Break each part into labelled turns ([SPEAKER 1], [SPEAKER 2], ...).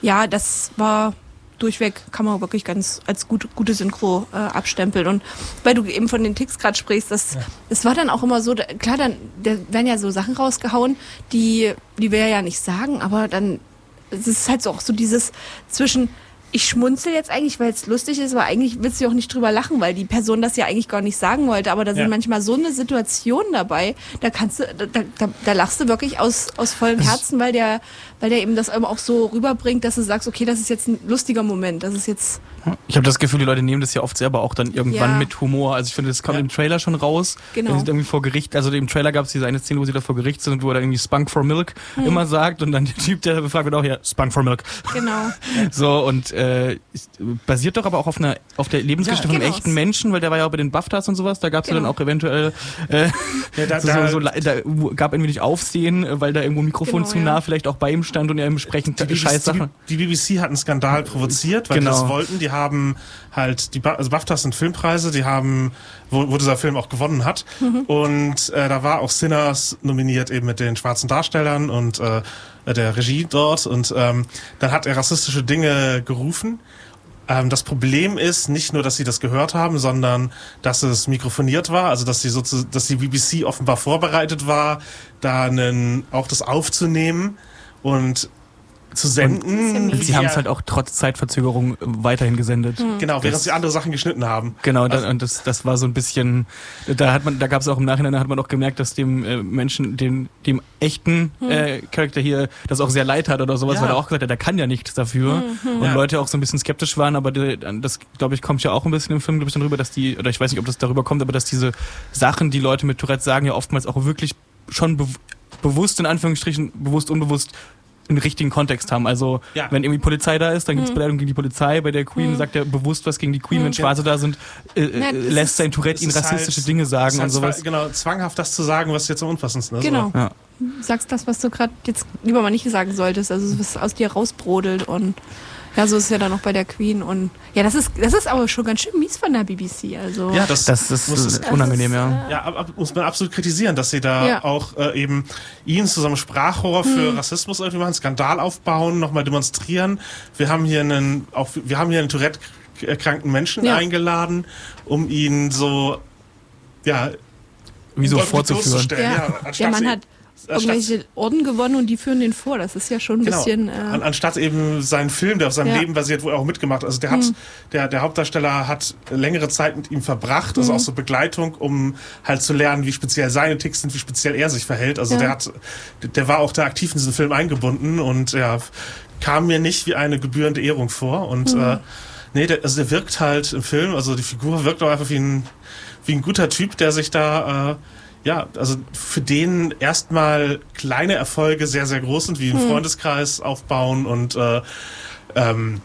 [SPEAKER 1] Ja, das war durchweg, kann man wirklich ganz als gute Synchro abstempeln. Und weil du eben von den Ticks gerade sprichst, das war dann auch immer so, klar, da werden ja so Sachen rausgehauen, die wir ja nicht sagen, aber dann es ist halt so auch so dieses zwischen ich schmunzel jetzt eigentlich, weil es lustig ist, aber eigentlich willst du auch nicht drüber lachen, weil die Person das ja eigentlich gar nicht sagen wollte. Aber da sind manchmal so eine Situation dabei, da kannst du, da lachst du wirklich aus vollem Herzen, weil der eben das auch so rüberbringt, dass du sagst, okay, das ist jetzt ein lustiger Moment. Das ist jetzt.
[SPEAKER 2] Ich habe das Gefühl, die Leute nehmen das ja oft selber auch dann irgendwann mit Humor. Also ich finde, das kommt im Trailer schon raus.
[SPEAKER 1] Genau.
[SPEAKER 2] Wenn sie irgendwie vor Gericht, also im Trailer gab es diese eine Szene, wo sie da vor Gericht sind, wo er irgendwie Spunk for Milk immer sagt und dann der Typ, der befragt wird, auch Spunk for Milk.
[SPEAKER 1] Genau.
[SPEAKER 2] So, und basiert doch aber auch auf der Lebensgeschichte von einem echten Menschen, weil der war ja auch bei den BAFTAs und sowas, da gab es ja dann auch eventuell da gab ein wenig Aufsehen, weil da irgendwo ein Mikrofon zu nah vielleicht auch bei ihm stand und er entsprechend Scheißsachen.
[SPEAKER 3] Die BBC hat einen Skandal provoziert, weil die das wollten. Die haben halt, also BAFTAs sind Filmpreise, die haben, wo dieser Film auch gewonnen hat. Und da war auch Sinners nominiert eben mit den schwarzen Darstellern und der Regie dort. Und dann hat er rassistische Dinge gerufen. Das Problem ist nicht nur, dass sie das gehört haben, sondern dass es mikrofoniert war, also dass die BBC offenbar vorbereitet war, da auch das aufzunehmen und zu senden.
[SPEAKER 2] Und sie haben es halt auch trotz Zeitverzögerung weiterhin gesendet.
[SPEAKER 3] Genau, während sie andere Sachen geschnitten haben.
[SPEAKER 2] Genau, und das war so ein bisschen, da gab es auch im Nachhinein, da hat man auch gemerkt, dass dem Menschen, dem echten Charakter hier das auch sehr leid hat oder sowas, weil er auch gesagt hat, der kann ja nichts dafür. Und Leute auch so ein bisschen skeptisch waren, aber das, glaube ich, kommt ja auch ein bisschen im Film, glaube ich, dann rüber, dass oder ich weiß nicht, ob das darüber kommt, aber dass diese Sachen, die Leute mit Tourette sagen, ja oftmals auch wirklich schon bewusst, in Anführungsstrichen, bewusst, unbewusst, einen richtigen Kontext haben. Also wenn irgendwie Polizei da ist, dann gibt es Beleidigung gegen die Polizei. Bei der Queen sagt er bewusst was gegen die Queen. Wenn Schwarze da sind, lässt sein Tourette ihn rassistische Dinge sagen und sowas.
[SPEAKER 3] Genau, zwanghaft das zu sagen, was jetzt am unpassendsten ist.
[SPEAKER 1] Genau. Ja. Du sagst das, was du gerade jetzt lieber mal nicht sagen solltest. Also was aus dir rausbrodelt und ja, so ist es ja dann auch bei der Queen und ja, das ist aber schon ganz schön mies von der BBC. Also
[SPEAKER 3] ja, das
[SPEAKER 2] ist unangenehm,
[SPEAKER 3] muss man absolut kritisieren, dass sie da auch eben ihn zu so einem Sprachrohr für Rassismus irgendwie machen, Skandal aufbauen, nochmal demonstrieren. Wir haben hier einen Tourette-kranken Menschen eingeladen, um ihn so
[SPEAKER 2] wie so vorzuführen.
[SPEAKER 1] Der Mann hat irgendwelche Orden gewonnen und die führen den vor. Das ist ja schon ein bisschen.
[SPEAKER 3] Anstatt eben seinen Film, der auf seinem Leben basiert, wo er auch mitgemacht hat. Also der Hauptdarsteller hat längere Zeit mit ihm verbracht, also auch so Begleitung, um halt zu lernen, wie speziell seine Ticks sind, wie speziell er sich verhält. Also der war auch da aktiv in diesen Film eingebunden und kam mir nicht wie eine gebührende Ehrung vor. Und der wirkt halt im Film, also die Figur wirkt auch einfach wie ein guter Typ, der sich da also für den erstmal kleine Erfolge sehr, sehr groß sind, wie einen Freundeskreis aufbauen und einen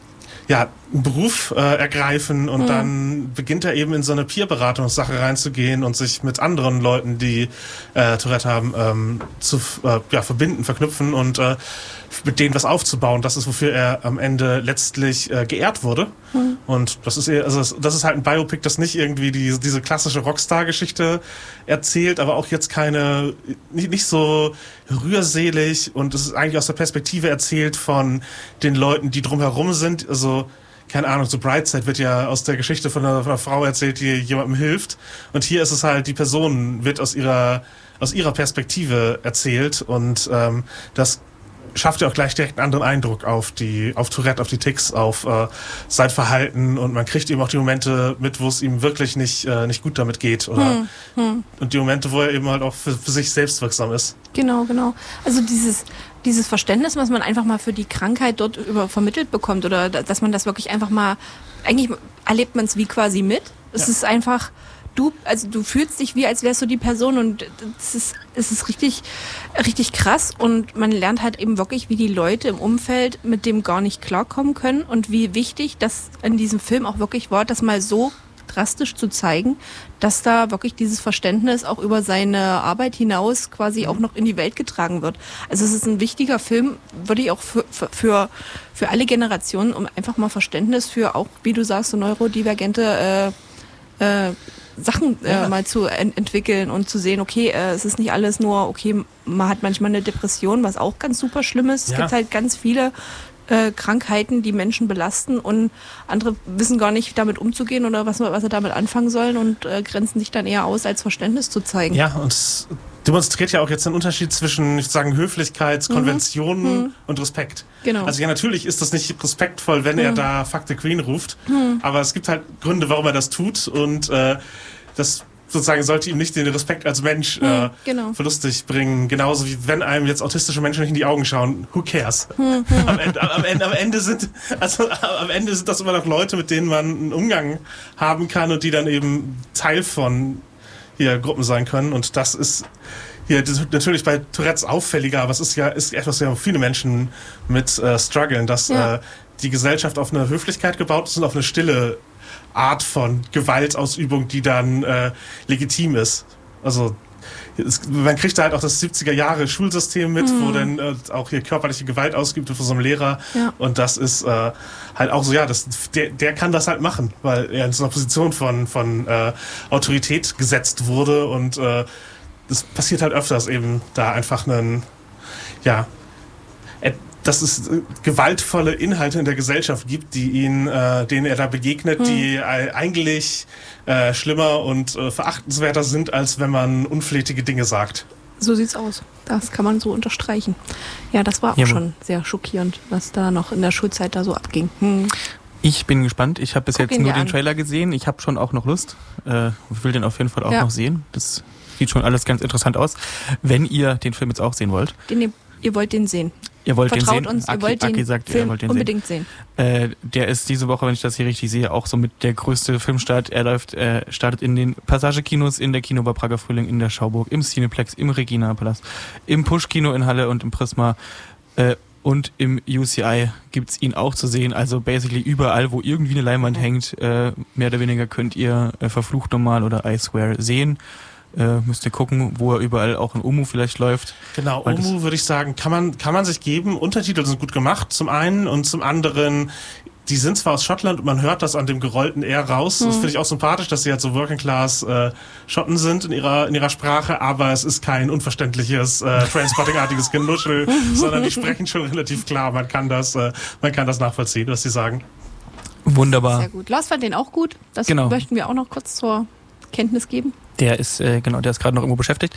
[SPEAKER 3] Beruf ergreifen und dann beginnt er eben in so eine Peer-Beratungssache reinzugehen und sich mit anderen Leuten, die Tourette haben, zu verbinden, verknüpfen und mit denen was aufzubauen. Das ist, wofür er am Ende letztlich geehrt wurde. Und das ist das ist halt ein Biopic, das nicht irgendwie diese klassische Rockstar-Geschichte erzählt, aber auch jetzt nicht so rührselig und es ist eigentlich aus der Perspektive erzählt von den Leuten, die drumherum sind. Also keine Ahnung, so Brightside wird ja aus der Geschichte von einer Frau erzählt, die jemandem hilft. Und hier ist es halt, die Person wird aus ihrer Perspektive erzählt und das schafft ja auch gleich direkt einen anderen Eindruck auf Tourette, auf die Ticks, auf sein Verhalten und man kriegt eben auch die Momente mit, wo es ihm wirklich nicht gut damit geht oder und die Momente, wo er eben halt auch für sich selbst wirksam ist.
[SPEAKER 1] Genau. Also dieses Verständnis, was man einfach mal für die Krankheit dort vermittelt bekommt oder dass man das wirklich einfach mal, eigentlich erlebt man es wie quasi mit. Es ist einfach, du fühlst dich wie, als wärst du die Person und es ist richtig, richtig krass und man lernt halt eben wirklich, wie die Leute im Umfeld mit dem gar nicht klarkommen können und wie wichtig das in diesem Film auch wirklich war, das mal so drastisch zu zeigen, dass da wirklich dieses Verständnis auch über seine Arbeit hinaus quasi auch noch in die Welt getragen wird. Also es ist ein wichtiger Film, würde ich auch für alle Generationen, um einfach mal Verständnis für auch, wie du sagst, so neurodivergente Sachen mal zu entwickeln und zu sehen, okay, es ist nicht alles nur, okay, man hat manchmal eine Depression, was auch ganz super schlimm ist. Es gibt halt ganz viele Krankheiten, die Menschen belasten und andere wissen gar nicht, damit umzugehen oder was sie damit anfangen sollen und grenzen sich dann eher aus, als Verständnis zu zeigen.
[SPEAKER 3] Ja, und es demonstriert ja auch jetzt den Unterschied zwischen, ich würde sagen, Höflichkeitskonventionen und Respekt.
[SPEAKER 1] Genau.
[SPEAKER 3] Also ja, natürlich ist das nicht respektvoll, wenn er da Fuck the Queen ruft, aber es gibt halt Gründe, warum er das tut und das sozusagen sollte ihm nicht den Respekt als Mensch verlustig bringen. Genauso wie wenn einem jetzt autistische Menschen nicht in die Augen schauen. Who cares? Am Ende sind das immer noch Leute, mit denen man einen Umgang haben kann und die dann eben Teil von Gruppen sein können. Und das ist hier natürlich bei Tourettes auffälliger, aber es ist etwas, wo viele Menschen mit strugglen, dass die Gesellschaft auf eine Höflichkeit gebaut ist und auf eine stille Art von Gewaltausübung, die dann legitim ist. Also man kriegt da halt auch das 70er-Jahre Schulsystem mit, wo dann auch hier körperliche Gewalt ausgeübt wird von so einem Lehrer. Ja. Und das ist halt auch so, der kann das halt machen, weil er in so einer Position von Autorität gesetzt wurde und das passiert halt öfters eben da einfach dass es gewaltvolle Inhalte in der Gesellschaft gibt, denen er da begegnet, die eigentlich schlimmer und verachtenswerter sind, als wenn man unflätige Dinge sagt.
[SPEAKER 1] So sieht's aus. Das kann man so unterstreichen. Ja, das war auch schon sehr schockierend, was da noch in der Schulzeit da so abging.
[SPEAKER 2] Ich bin gespannt. Ich habe bis jetzt nur den Trailer gesehen. Ich habe schon auch noch Lust. Will den auf jeden Fall auch noch sehen. Das sieht schon alles ganz interessant aus. Wenn ihr den Film jetzt auch sehen wollt.
[SPEAKER 1] Ihr wollt den sehen.
[SPEAKER 2] Ihr wollt
[SPEAKER 1] Vertraut
[SPEAKER 2] den
[SPEAKER 1] uns,
[SPEAKER 2] sehen.
[SPEAKER 1] ihr wollt den
[SPEAKER 2] Film
[SPEAKER 1] unbedingt sehen.
[SPEAKER 2] Der ist diese Woche, wenn ich das hier richtig sehe, auch somit der größte Filmstart. Er startet in den Passagekinos, in der Kinobar Prager Frühling, in der Schauburg, im Cineplex, im Regina-Palast, im Push-Kino in Halle und im Prisma und im UCI gibt's ihn auch zu sehen. Also basically überall, wo irgendwie eine Leinwand hängt, mehr oder weniger könnt ihr Verflucht Normal oder I Swear sehen. Müsst ihr gucken, wo er überall auch in Omu vielleicht läuft.
[SPEAKER 3] Genau, Omu würde ich sagen, kann man sich geben. Untertitel sind gut gemacht, zum einen, und zum anderen, die sind zwar aus Schottland und man hört das an dem gerollten R raus. Das finde ich auch sympathisch, dass sie halt so Working Class Schotten sind in ihrer Sprache, aber es ist kein unverständliches Trainspotting-artiges Genuschel, sondern die sprechen schon relativ klar. Man kann das nachvollziehen, was sie sagen.
[SPEAKER 2] Wunderbar.
[SPEAKER 1] Sehr gut. Lars fand den auch gut. Das möchten wir auch noch kurz zur Kenntnis geben.
[SPEAKER 2] Der ist gerade noch irgendwo beschäftigt.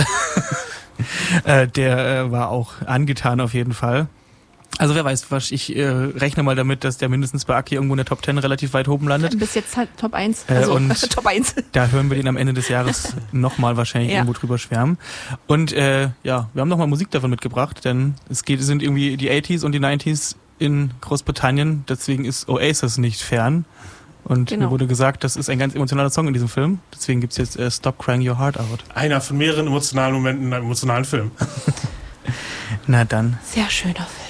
[SPEAKER 2] Der war auch angetan auf jeden Fall. Also wer weiß, ich rechne mal damit, dass der mindestens bei Aki irgendwo in der Top 10 relativ weit oben landet.
[SPEAKER 1] Bis jetzt halt Top 1. Also Top 1.
[SPEAKER 2] Da hören wir den am Ende des Jahres nochmal wahrscheinlich irgendwo drüber schwärmen. Und wir haben nochmal Musik davon mitgebracht, denn sind irgendwie die 80s und die 90s in Großbritannien, deswegen ist Oasis nicht fern. Und mir wurde gesagt, das ist ein ganz emotionaler Song in diesem Film. Deswegen gibt's jetzt Stop Crying Your Heart Out.
[SPEAKER 3] Einer von mehreren emotionalen Momenten in einem emotionalen Film.
[SPEAKER 2] Na dann.
[SPEAKER 1] Sehr schöner Film.